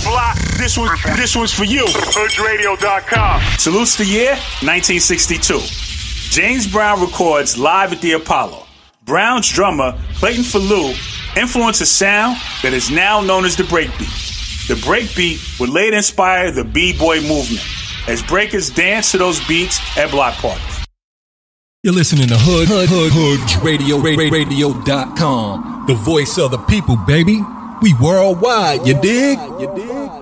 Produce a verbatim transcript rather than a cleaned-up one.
block, this one, this one's for you. Hood Radio dot com. Salutes the year, nineteen sixty-two. James Brown records live at the Apollo. Brown's drummer, Clayton Falou, influenced a sound that is now known as the breakbeat. The breakbeat would later inspire the B-boy movement, as breakers dance to those beats at block parties. You're listening to Hood, Hood, Hood, Hood Radio, Radio dot com. The voice of the people, baby. We worldwide, you dig? You dig?